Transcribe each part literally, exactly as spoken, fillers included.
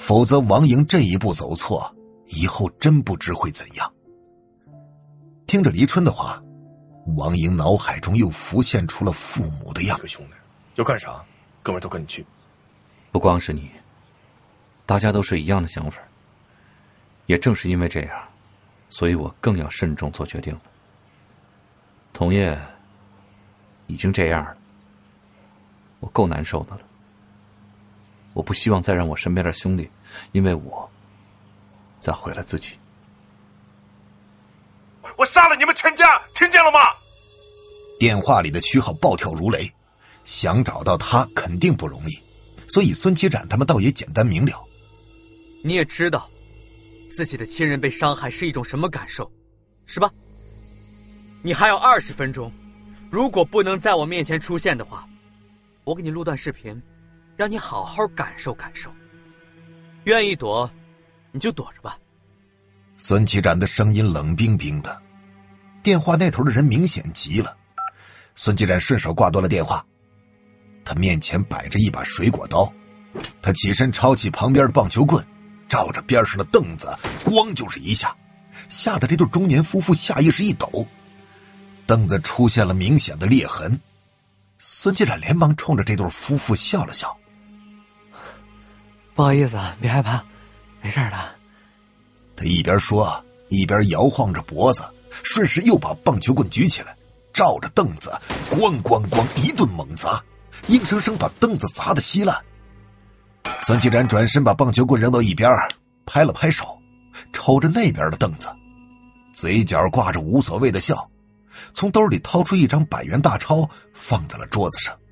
否则王莹这一步走错，以后真不知会怎样。听着黎春的话，王莹脑海中又浮现出了父母的样子。 兄弟，要干啥？哥们都跟你去。 不光是你，大家都是一样的想法。也正是因为这样，所以我更要慎重做决定了。童叶已经这样了，我够难受的了。我不希望再让我身边的兄弟因为我再毁了自己。 我杀了你们全家，听见了吗？ 电话里的区号暴跳如雷，想找到他肯定不容易，所以孙七展他们倒也简单明了。 你也知道自己的亲人被伤害是一种什么感受，是吧？你还有二十分钟，如果不能在我面前出现的话，我给你录段视频，让你好好感受感受。愿意躲你就躲着吧。 孙七展的声音冷冰冰的，电话那头的人明显急了。孙七展顺手挂断了电话，他面前摆着一把水果刀，他起身抄起旁边的棒球棍，照着边上的凳子咣就是一下，吓得这对中年夫妇下意识一抖，凳子出现了明显的裂痕。孙七展连忙冲着这对夫妇笑了笑：“ 不好意思啊，别害怕，没事的。” 他一边说一边摇晃着脖子，顺势又把棒球棍举起来，照着凳子咣咣咣一顿猛砸，硬生生把凳子砸得稀烂。孙七展转身把棒球棍扔到一边，拍了拍手，瞅着那边的凳子，嘴角挂着无所谓的笑，从兜里掏出一张百元大钞放在了桌子上。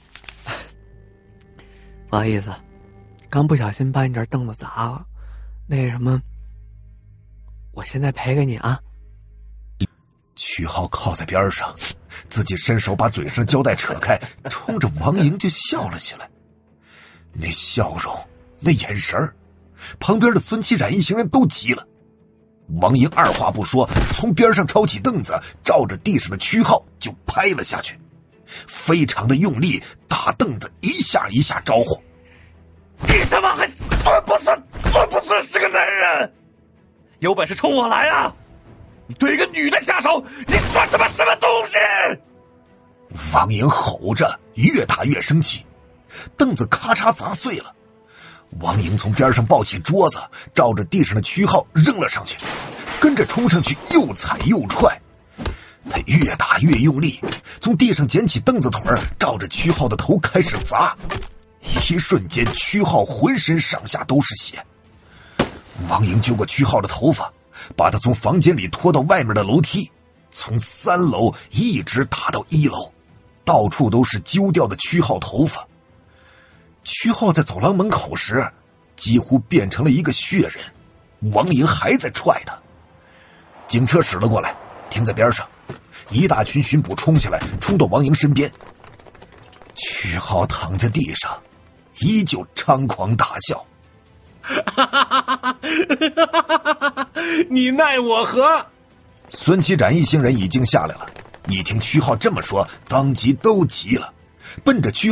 不好意思，刚不小心把你这凳子砸了，那什么，我现在赔给你啊。 曲浩靠在边上，自己伸手把嘴上的胶带扯开，冲着王莹就笑了起来。那笑容，那眼神儿，旁边的孙七展一行人都急了。王莹二话不说，从边上抄起凳子，照着地上的曲浩就拍了下去，非常的用力，打凳子一下一下招呼：“ 你他妈还算不算算不算是个男人？有本事冲我来啊！你对一个女的下手，你算他妈什么东西？” 王莹吼着，越打越生气，凳子咔嚓砸碎了。王莹从边上抱起桌子，照着地上的曲浩扔了上去，跟着冲上去又踩又踹。他越打越用力，从地上捡起凳子腿，照着曲浩的头开始砸。一瞬间，曲浩浑身上下都是血。王莹揪过曲浩的头发，把他从房间里拖到外面的楼梯，从三楼一直打到一楼，到处都是揪掉的曲浩头发。曲浩在走廊门口时几乎变成了一个血人，王莹还在踹他。警车驶了过来，停在边上，一大群巡捕冲下来，冲到王莹身边。曲浩躺在地上，依旧猖狂大笑：“ 你奈我何？” 孙七展一行人已经下来了，一听曲浩这么说，当即都急了，奔着曲